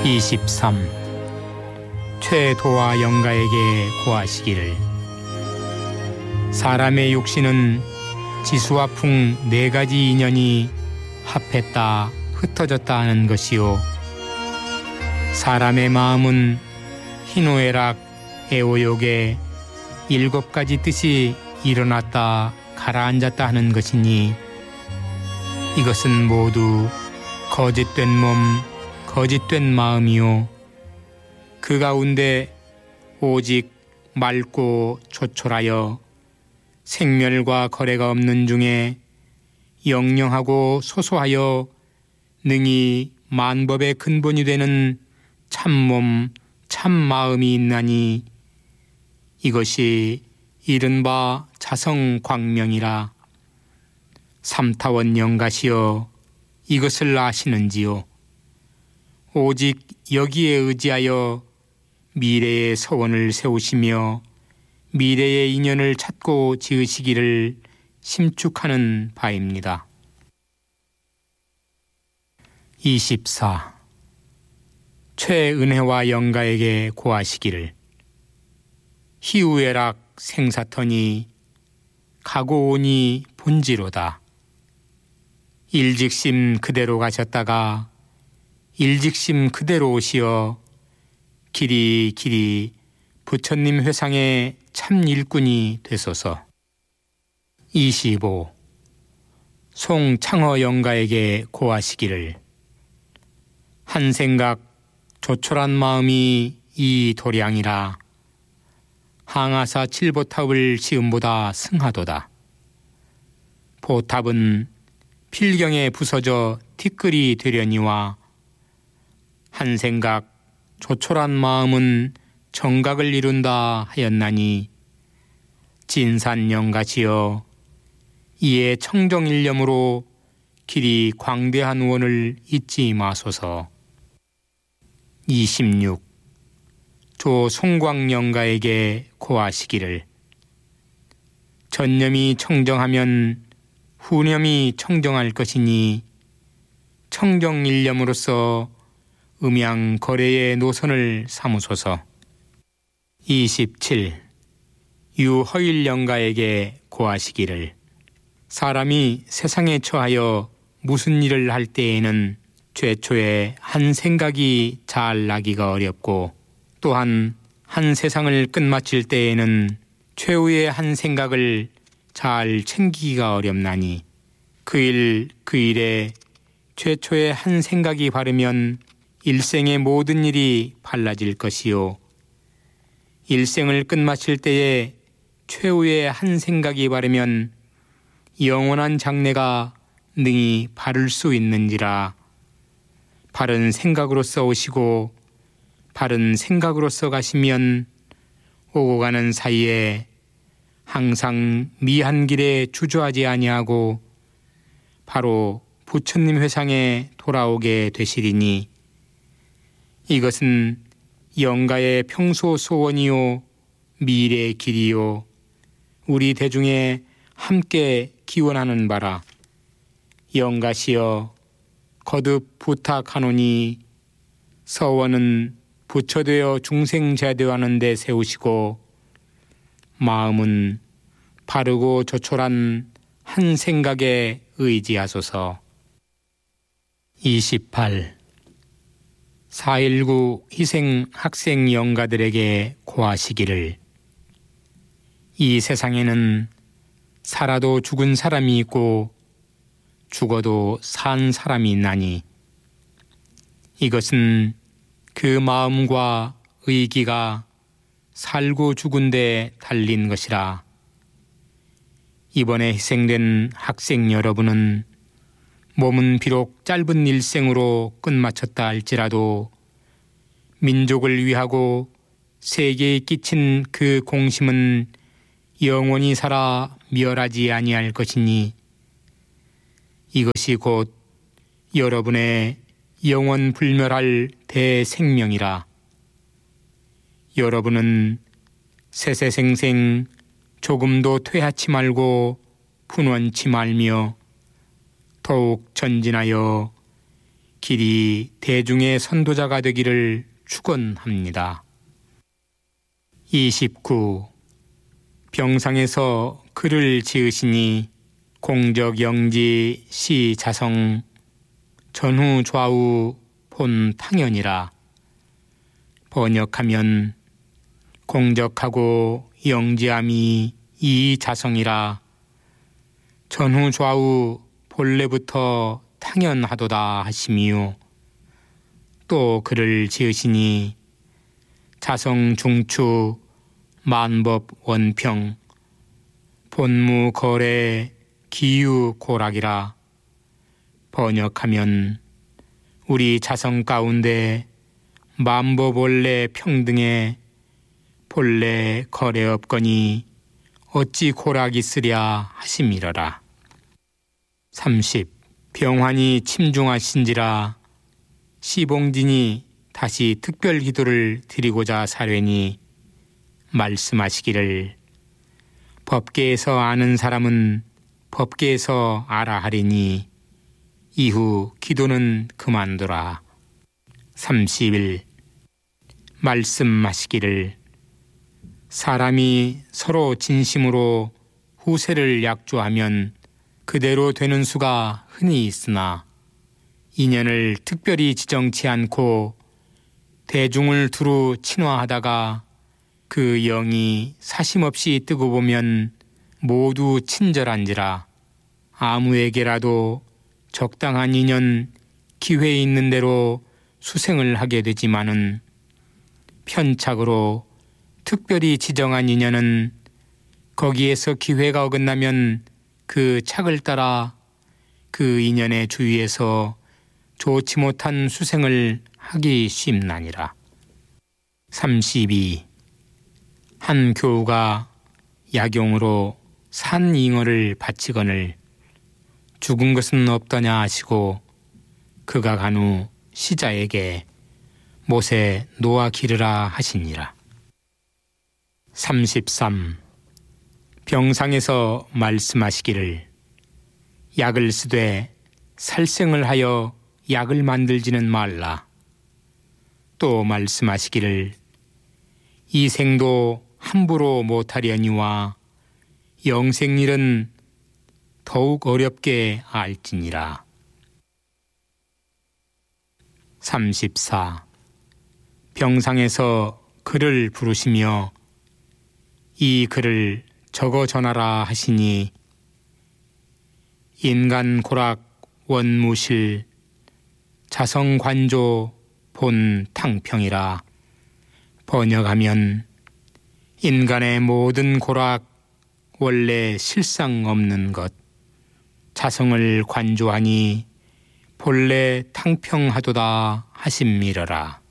23. 최도와 영가에게 고하시기를. 사람의 육신은 지수와 풍 네 가지 인연이 합했다 흩어졌다 하는 것이요, 사람의 마음은 희노애락 애오욕의 7가지 뜻이 일어났다 가라앉았다 하는 것이니, 이것은 모두 거짓된 몸 거짓된 마음이요, 그 가운데 오직 맑고 조촐하여 생멸과 거래가 없는 중에 영영하고 소소하여 능히 만법의 근본이 되는 참몸 참마음이 있나니, 이것이 이른바 자성광명이라. 삼타원 영가시여, 이것을 아시는지요? 오직 여기에 의지하여 미래의 서원을 세우시며 미래의 인연을 찾고 지으시기를 심축하는 바입니다. 24. 최은혜와 영가에게 고하시기를. 희우애락 생사터니 가고오니 본지로다. 일직심 그대로 가셨다가 일직심 그대로 오시어 길이 길이 부처님 회상의 참 일꾼이 되소서. 25. 송창허 영가에게 고하시기를. 한 생각 조촐한 마음이 이 도량이라. 항아사 7보탑을 시음보다 승하도다. 보탑은 필경에 부서져 티끌이 되려니와, 한 생각 조촐한 마음은 정각을 이룬다 하였나니, 진산영가시여, 이에 청정일념으로 길이 광대한 원을 잊지 마소서. 26. 조송광영가에게 고하시기를. 전념이 청정하면 후념이 청정할 것이니, 청정일념으로서 음양 거래의 노선을 삼으소서. 27. 유허일영가에게 고하시기를. 사람이 세상에 처하여 무슨 일을 할 때에는 최초에 한 생각이 잘 나기가 어렵고, 또한 한 세상을 끝마칠 때에는 최후의 한 생각을 잘 챙기기가 어렵나니, 그 일에 최초의 한 생각이 바르면 일생의 모든 일이 발라질 것이요, 일생을 끝마칠 때에 최후의 한 생각이 바르면 영원한 장래가 능히 바를 수 있는지라. 바른 생각으로서 오시고 바른 생각으로서 가시면 오고 가는 사이에 항상 미한 길에 주저하지 아니하고 바로 부처님 회상에 돌아오게 되시리니, 이것은 영가의 평소 소원이요 미래의 길이요 우리 대중에 함께 기원하는 바라. 영가시여, 거듭 부탁하노니 서원은 부처되어 중생제도하는 데 세우시고, 마음은 바르고 조촐한 한 생각에 의지하소서. 28. 4.19 희생 학생 영가들에게 고하시기를. 이 세상에는 살아도 죽은 사람이 있고 죽어도 산 사람이 있나니, 이것은 그 마음과 의기가 살고 죽은 데 달린 것이라. 이번에 희생된 학생 여러분은 몸은 비록 짧은 일생으로 끝마쳤다 할지라도 민족을 위하고 세계에 끼친 그 공심은 영원히 살아 멸하지 아니할 것이니, 이것이 곧 여러분의 영원 불멸할 대생명이라. 여러분은 세세생생 조금도 퇴하치 말고 분원치 말며 더욱 전진하여 길이 대중의 선도자가 되기를 축원합니다. 29. 병상에서 글을 지으시니 공적 영지 시 자성 전후 좌우 본 탕연이라. 번역하면 공적하고 영지함이 이 자성이라. 전후 좌우 본래부터 탕연하도다 하시미요. 또 글을 지으시니 자성 중추 만법 원평 본무 거래 기유 고락이라. 번역하면 우리 자성 가운데 만법 원래 평등에 본래 거래 없거니 어찌 고락이 있으랴 하심이러라. 30. 병환이 침중하신지라. 시봉진이 다시 특별 기도를 드리고자 사뢰니 말씀하시기를 법계에서 아는 사람은 법계에서 알아 하리니 이후 기도는 그만두라. 31. 말씀하시기를 사람이 서로 진심으로 후세를 약조하면 그대로 되는 수가 흔히 있으나 인연을 특별히 지정치 않고 대중을 두루 친화하다가 그 영이 사심없이 뜨고 보면 모두 친절한지라. 아무에게라도 적당한 인연 기회 있는 대로 수생을 하게 되지만은 편착으로 특별히 지정한 인연은 거기에서 기회가 어긋나면 그 착을 따라 그 인연의 주위에서 좋지 못한 수생을 하기 쉽나니라. 32. 한 교우가 약용으로 산 잉어를 바치거늘 죽은 것은 없더냐 하시고 그가 간 후 시자에게 못에 놓아 기르라 하시니라. 33. 병상에서 말씀하시기를 약을 쓰되 살생을 하여 약을 만들지는 말라. 또 말씀하시기를 이 생도 함부로 못하려니와 영생일은 더욱 어렵게 알지니라. 34. 병상에서 글을 부르시며 이 글을 적어 전하라 하시니 인간 고락 원무실 자성관조 본 탕평이라. 번역하면 인간의 모든 고락 원래 실상 없는 것 자성을 관조하니 본래 탕평하도다 하심이러라.